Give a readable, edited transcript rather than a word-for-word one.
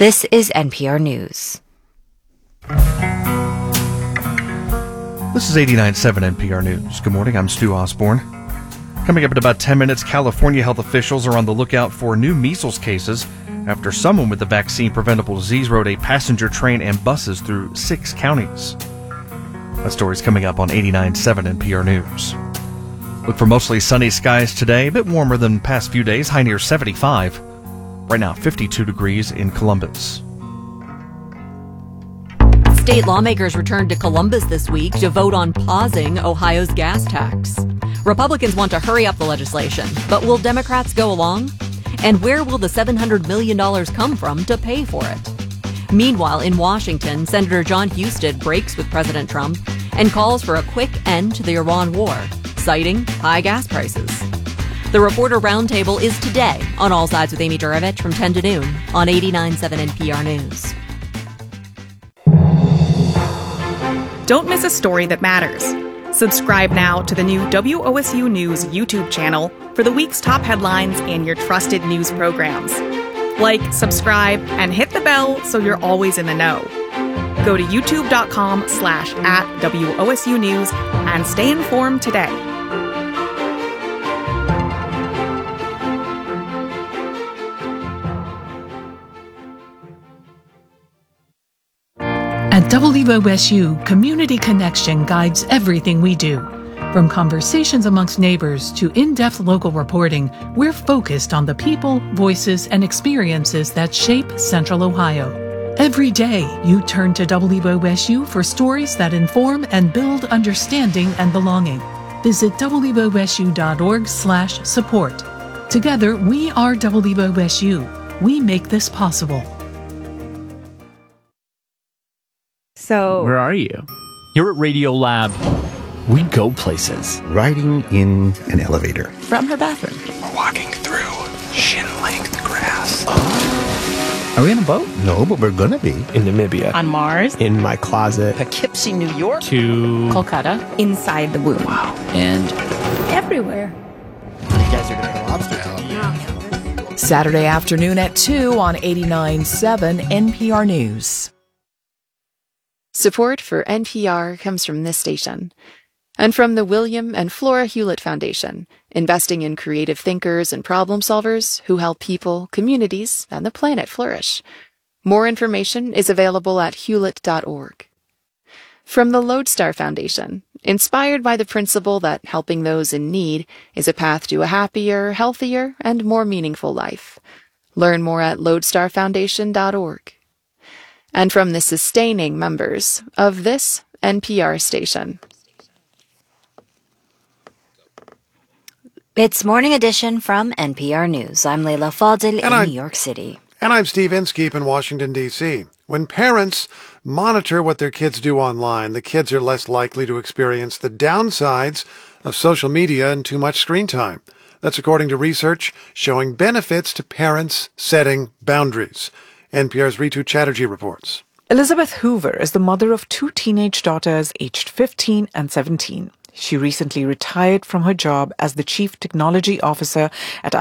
This is NPR News. This is 89.7 NPR News. Good morning, I'm Stu Osborne. Coming up in about 10 minutes, California health officials are on the lookout for new measles cases after someone with the vaccine-preventable disease rode a passenger train and buses through 6 counties. That story's coming up on 89.7 NPR News. Look for mostly sunny skies today, a bit warmer than the past few days, high near 75. Right now, 52 degrees in Columbus. State lawmakers returned to Columbus this week to vote on pausing Ohio's gas tax. Republicans want to hurry up the legislation, but will Democrats go along? And where will the $700 million come from to pay for it? Meanwhile, in Washington, Senator John Husted breaks with President Trump and calls for a quick end to the Iran war, citing high gas prices. The Reporter Roundtable is today on All Sides with Amy Durovich from 10 to noon on 89.7 NPR News. Don't miss a story that matters. Subscribe now to the new WOSU News YouTube channel for the week's top headlines and your trusted news programs. Like, subscribe, and hit the bell so you're always in the know. Go to youtube.com/@WOSU News and stay informed today. At WOSU, Community Connection guides everything we do. From conversations amongst neighbors to in-depth local reporting, we're focused on the people, voices, and experiences that shape Central Ohio. Every day, you turn to WOSU for stories that inform and build understanding and belonging. Visit wosu.org/support. Together, we are WOSU. We make this possible. So, where are you? Here at Radio Lab, we go places. Riding in an elevator. From her bathroom. We're walking through shin-length grass. Are we in a boat? No, but we're gonna be. In Namibia. On Mars. In my closet. Poughkeepsie, New York. To Kolkata. Inside the womb. Wow. And everywhere. You guys are gonna have lobster tail. Saturday afternoon at 2 on 89.7 NPR News. Support for NPR comes from this station and from the William and Flora Hewlett Foundation, investing in creative thinkers and problem solvers who help people, communities, and the planet flourish. More information is available at hewlett.org. From the Lodestar Foundation, inspired by the principle that helping those in need is a path to a happier, healthier, and more meaningful life. Learn more at lodestarfoundation.org. And from the sustaining members of this NPR station. It's Morning Edition from NPR News. I'm Leila Fadil in New York City. And I'm Steve Inskeep in Washington, D.C. When parents monitor what their kids do online, the kids are less likely to experience the downsides of social media and too much screen time. That's according to research showing benefits to parents setting boundaries. NPR's Ritu Chatterjee reports. Elizabeth Hoover is the mother of 2 teenage daughters aged 15 and 17. She recently retired from her job as the Chief Technology Officer at